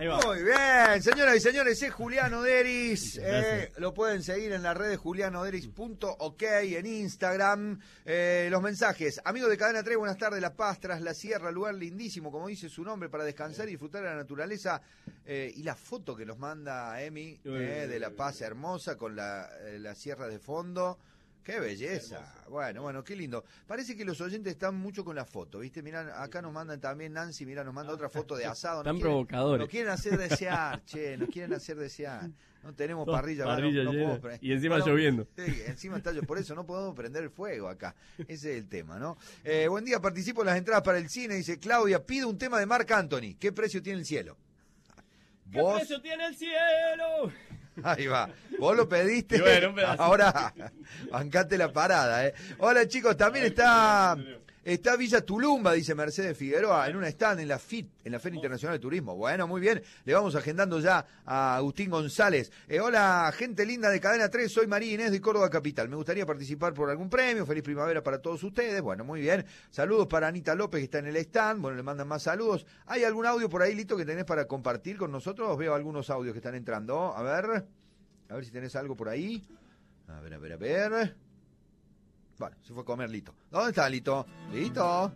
Ahí va. Muy bien, señoras y señores, es Julián Oderis. Lo pueden seguir en las redes julianoderis.ok en Instagram. Los mensajes. Amigos de Cadena 3, buenas tardes. La Paz, tras la sierra, lugar lindísimo, como dice su nombre, para descansar y disfrutar de la naturaleza. Y la foto que nos manda Emi de La Paz, hermosa, con la sierra de fondo. ¡Qué belleza! Bueno, qué lindo. Parece que los oyentes están mucho con la foto, ¿viste? Mirá, acá nos mandan también, Nancy, mirá, nos manda otra foto de asado. Tan provocadores. Nos quieren hacer desear, nos quieren hacer desear. No tenemos parrilla, no podemos prender. Y encima lloviendo. Sí, encima está lloviendo, por eso no podemos prender el fuego acá. Ese es el tema, ¿no? Buen día, participo en las entradas para el cine, dice Claudia, pide un tema de Marc Anthony. ¿Qué precio tiene el cielo? ¿Qué precio tiene el cielo? Ahí va, vos lo pediste, bueno, ahora bancate la parada, Hola chicos, también está Villa Tulumba, dice Mercedes Figueroa, en una stand en la FIT, en la Feria Internacional de Turismo. Bueno, muy bien, le vamos agendando ya a Agustín González. Hola, gente linda de Cadena 3, soy María Inés de Córdoba Capital. Me gustaría participar por algún premio, feliz primavera para todos ustedes. Bueno, muy bien, saludos para Anita López que está en el stand, bueno, le mandan más saludos. ¿Hay algún audio por ahí, Lito, que tenés para compartir con nosotros? Veo algunos audios que están entrando, a ver si tenés algo por ahí. A ver. Bueno, se fue a comer Lito. ¿Dónde está Lito? ¿Lito?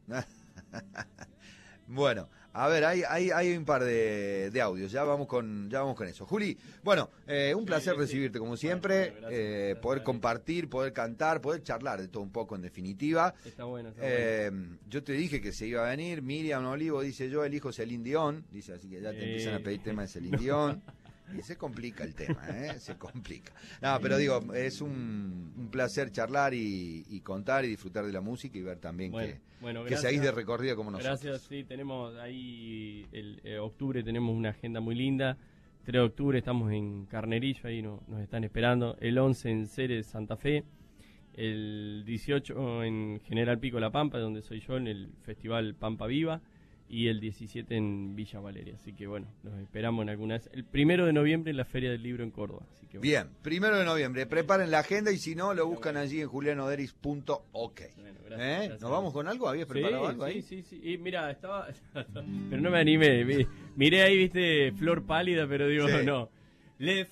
Bueno, a ver, hay un par de audios. Ya vamos con eso. Juli, bueno, un placer recibirte como siempre. Gracias. Poder compartir, poder cantar, poder charlar de todo un poco en definitiva. Está bueno. Yo te dije que se iba a venir. Miriam Olivo dice, yo elijo Celine Dion. Dice, así que ya te empiezan a pedir temas de Celine Dion. Y se complica el tema, se complica. No, pero digo, es un placer charlar y contar y disfrutar de la música y ver también que seguís de recorrido como nosotros. Gracias, sí, tenemos ahí, el octubre tenemos una agenda muy linda. 3 de octubre estamos en Carnerillo, ahí nos están esperando. El 11 en Ceres, Santa Fe. El 18 en General Pico La Pampa, donde soy yo, en el Festival Pampa Viva. Y el 17 en Villa Valeria, así que bueno, los esperamos en alguna vez. El 1 de noviembre en la Feria del Libro en Córdoba. Así que bien, 1 de noviembre, preparen la agenda y si no, lo buscan allí en julianoderis.ok. Bueno, gracias. ¿Nos vamos con algo? ¿Habías preparado algo ahí? Sí. Y mira, estaba pero no me animé. Miré ahí, viste, Flor Pálida, pero digo, no. Les